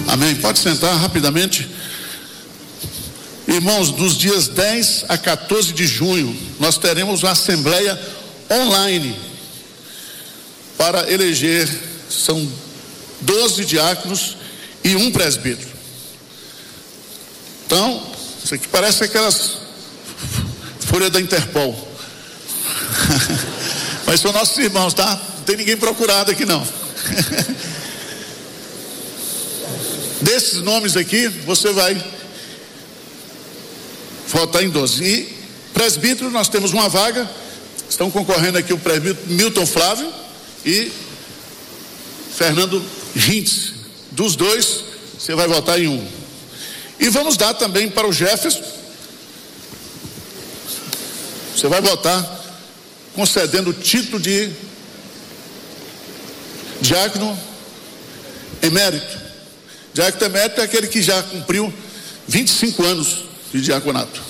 Amém. Pode sentar rapidamente. Irmãos, dos dias 10 a 14 de junho, nós teremos uma assembleia online para eleger, são 12 diáconos e um presbítero. Então, isso aqui parece aquelas folhas da Interpol. Mas são nossos irmãos, tá? Não tem ninguém procurado aqui não. Desses nomes aqui, você vai votar em 12. E presbítero, nós temos uma vaga. Estão concorrendo aqui o presbítero Milton Flávio e Fernando Rintz. Dos dois, você vai votar em um. E vamos dar também para o Jefferson. Você vai votar concedendo o título de diácono emérito. Diácono emérito é aquele que já cumpriu 25 anos de diaconato.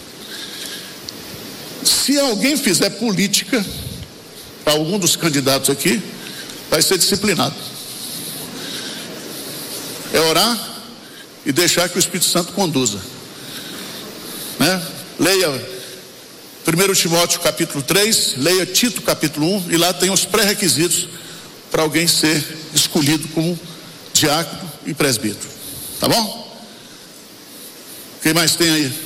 Se alguém fizer política para algum dos candidatos aqui, vai ser disciplinado. É orar e deixar que o Espírito Santo conduza, né? Leia 1 Timóteo capítulo 3, leia Tito capítulo 1, e lá tem os pré-requisitos para alguém ser escolhido como diácono e presbítero. Tá bom? Quem mais tem aí?